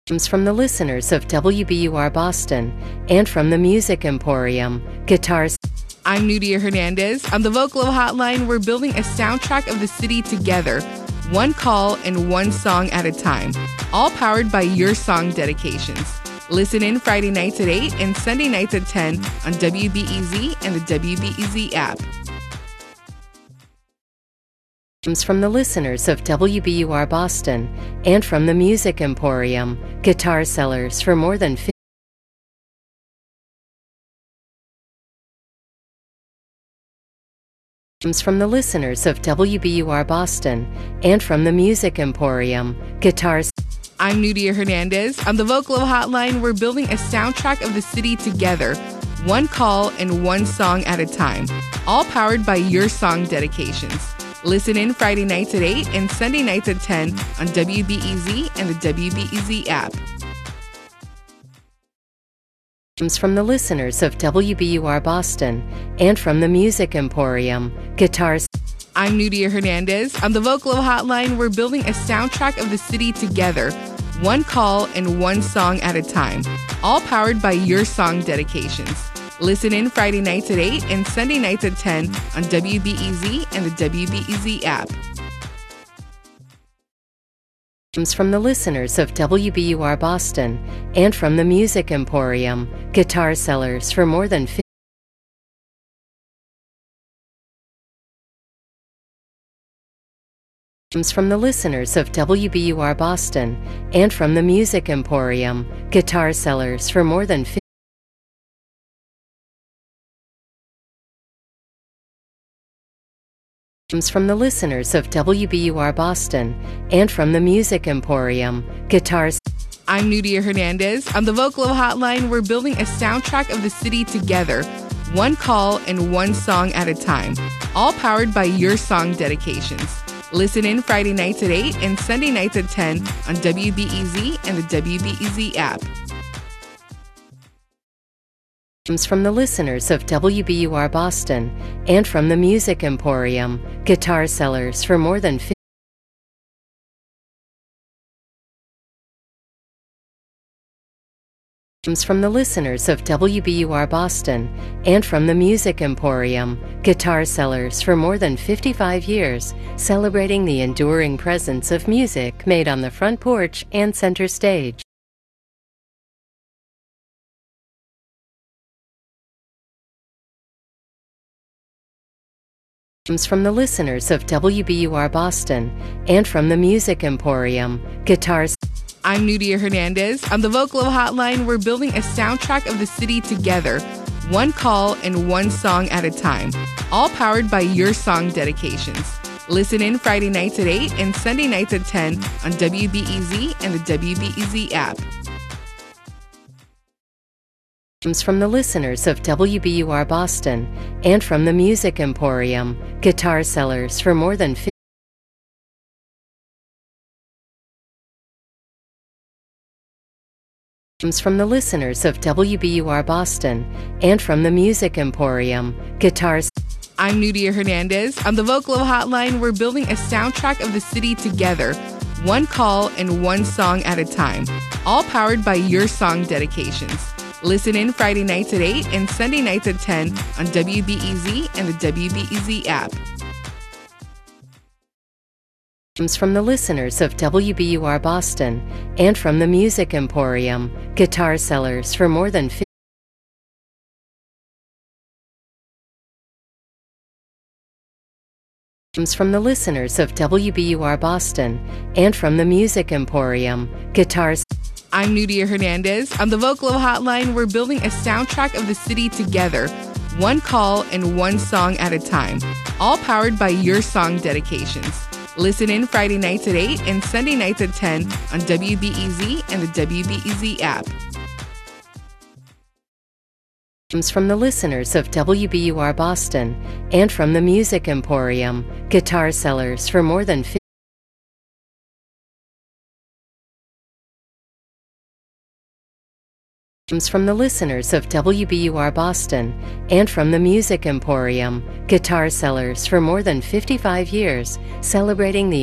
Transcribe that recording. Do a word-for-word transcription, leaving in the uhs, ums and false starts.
From the listeners of W B U R Boston and from the Music Emporium, Guitars. I'm Nudia Hernandez. On the Vocalo Hotline, we're building a soundtrack of the city together, one call and one song at a time, all powered by your song dedications. Listen in Friday nights at eight and Sunday nights at ten on W B E Z and the W B E Z app. From the listeners of W B U R Boston and from the Music Emporium, guitar sellers for more than fifty from the listeners of W B U R Boston and from the Music Emporium, guitars. I'm Nudia Hernandez. On the Vocalo Hotline, we're building a soundtrack of the city together, one call and one song at a time, all powered by your song dedications. Listen in Friday nights at eight and Sunday nights at ten on W B E Z and the W B E Z app. From the listeners of W B U R Boston and from the Music Emporium, guitars. I'm Nudia Hernandez. On the Vocalo Hotline, we're building a soundtrack of the city together, one call and one song at a time, all powered by your song dedications. Listen in Friday nights at eight and Sunday nights at ten on W B E Z and the W B E Z app. From the listeners of W B U R Boston and from the Music Emporium, guitar sellers for more than fifty from the listeners of W B U R Boston and from the Music Emporium, guitar sellers for more than fifty from the listeners of W B U R Boston and from the Music Emporium, guitars. I'm Nudia Hernandez. On the Vocalo Hotline, we're building a soundtrack of the city together, one call and one song at a time, all powered by your song dedications. Listen in Friday nights at eight and Sunday nights at ten on W B E Z and the W B E Z app. From the listeners of W B U R Boston and from the Music Emporium, guitar sellers for more than fifty from the listeners of W B U R Boston and from the Music Emporium, guitar sellers for more than fifty-five years, celebrating the enduring presence of music made on the front porch and center stage. From the listeners of W B U R Boston and from the Music Emporium, guitars. I'm Nudia Hernandez. On the Vocalo Hotline, we're building a soundtrack of the city together, one call and one song at a time, all powered by your song dedications. Listen in Friday nights at eight and Sunday nights at ten on W B E Z and the W B E Z app. From the listeners of W B U R Boston and from the Music Emporium, guitar sellers for more than fifty from the listeners of W B U R Boston and from the Music Emporium, guitars. I'm Nudia Hernandez. On the Vocalo Hotline, we're building a soundtrack of the city together, one call and one song at a time, all powered by your song dedications. Listen in Friday nights at eight and Sunday nights at ten on W B E Z and the W B E Z app. From the listeners of W B U R Boston and from the Music Emporium, guitar sellers for more than fifty from the listeners of W B U R Boston and from the Music Emporium, guitars. I'm Nudia Hernandez. On the Vocalo Hotline, we're building a soundtrack of the city together, one call and one song at a time, all powered by your song dedications. Listen in Friday nights at eight and Sunday nights at ten on W B E Z and the W B E Z app. From the listeners of W B U R Boston and from the Music Emporium, guitar sellers for more than fifty from the listeners of W B U R Boston and from the Music Emporium, guitar sellers for more than fifty-five years, celebrating the